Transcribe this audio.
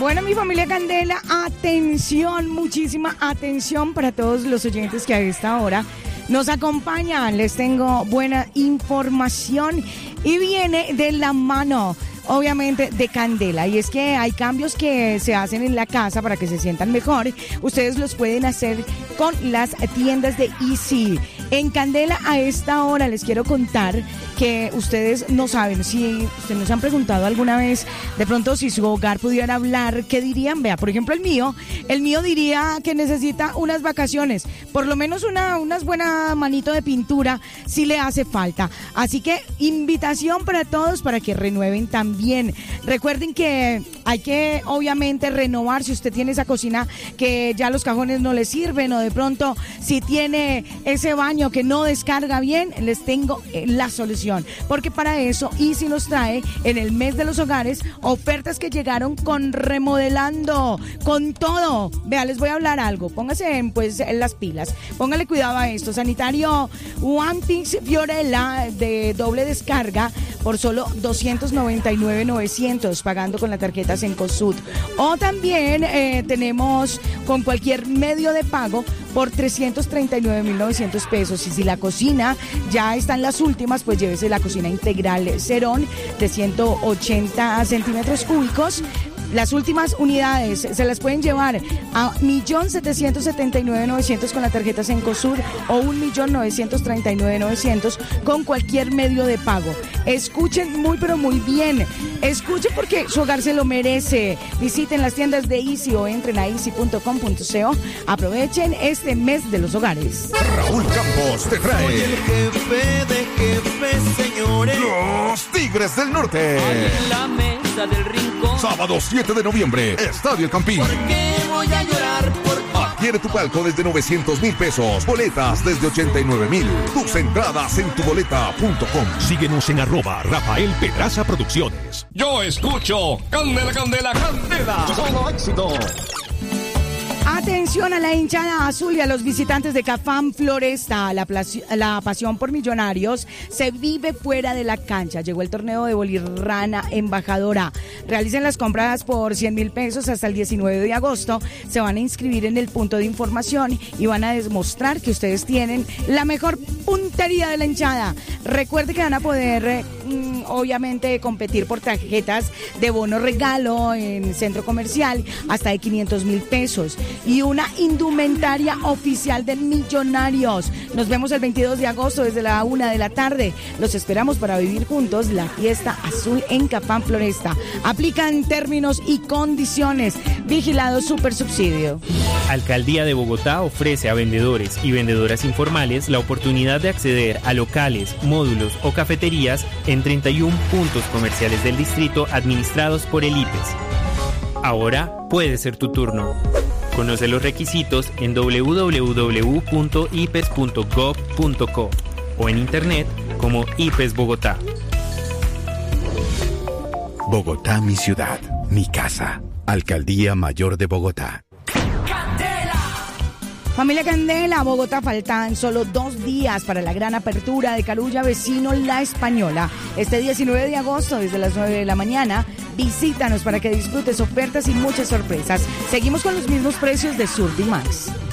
Bueno, mi familia Candela, atención, muchísima atención para todos los oyentes que a esta hora nos acompañan. Les tengo buena información y viene de la mano, obviamente, de Candela. Y es que hay cambios que se hacen en la casa para que se sientan mejor. Ustedes los pueden hacer con las tiendas de Easy. En Candela, a esta hora les quiero contar que ustedes no saben, si ustedes nos han preguntado alguna vez, de pronto si su hogar pudiera hablar, ¿qué dirían? Vea, por ejemplo, el mío diría que necesita unas vacaciones, por lo menos unas buena manito de pintura si le hace falta. Así que invitación para todos para que renueven también. Recuerden que hay que obviamente renovar si usted tiene esa cocina que ya los cajones no le sirven, o de pronto si tiene ese baño que no descarga bien, les tengo la solución. Porque para eso Easy nos trae en el mes de los hogares ofertas que llegaron con remodelando, con todo. Vea, les voy a hablar algo. Póngase en las pilas. Póngale cuidado a esto. Sanitario One Piece Fiorella de doble descarga por solo $299,900 pagando con la tarjeta Cencosud. O también tenemos con cualquier medio de pago por $339,900 pesos. Y si la cocina ya está en las últimas, pues llévese la cocina integral Cerón de 180 centímetros cúbicos. Las últimas unidades se las pueden llevar a 1.779.900 con la tarjeta Cencosud o 1.939.900 con cualquier medio de pago. Escuchen muy pero muy bien. Escuchen porque su hogar se lo merece. Visiten las tiendas de Easy o entren a easy.com.co. Aprovechen este mes de los hogares. Raúl Campos te trae Soy el jefe de jefes, señores. Los Tigres del Norte. En la mesa del rincón. Sábado 7 de noviembre, Estadio El Campín. ¿Por qué voy a llorar? Adquiere tu palco desde 900,000 pesos. Boletas desde 89,000. Tus entradas en tuboleta.com. Síguenos en @Rafael Pedraza Producciones. Yo escucho Candela, Candela, Candela. Solo éxito. Atención a la hinchada azul y a los visitantes de Cafam Floresta. La pasión por Millonarios se vive fuera de la cancha. Llegó el torneo de Bolirrana Embajadora. Realicen las compras por 100,000 pesos hasta el 19 de agosto. Se van a inscribir en el punto de información y van a demostrar que ustedes tienen la mejor puntería de la hinchada. Recuerde que van a poder, obviamente, competir por tarjetas de bono regalo en centro comercial hasta de 500,000 pesos. Y una indumentaria oficial de Millonarios. Nos vemos el 22 de agosto desde la 1 de la tarde. Los esperamos para vivir juntos la fiesta azul en Cafam Floresta. Aplican términos y condiciones. Vigilado Supersubsidio. Alcaldía de Bogotá ofrece a vendedores y vendedoras informales la oportunidad de acceder a locales, módulos o cafeterías en 31 puntos comerciales del distrito administrados por el IPES. Ahora puede ser tu turno. Conoce los requisitos en www.ipes.gov.co o en internet como IPES Bogotá. Bogotá, mi ciudad, mi casa. Alcaldía Mayor de Bogotá. Familia Candela, Bogotá, faltan solo 2 días para la gran apertura de Carulla Vecino La Española. Este 19 de agosto, desde las 9 de la mañana, visítanos para que disfrutes ofertas y muchas sorpresas. Seguimos con los mismos precios de Surtimax.